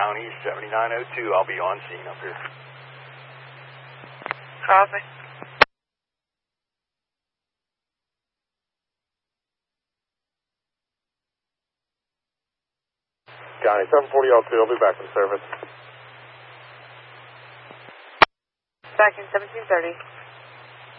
County 7902. I'll be on scene up here. Copy. County 74002, I'll be back in service. Back in 1730.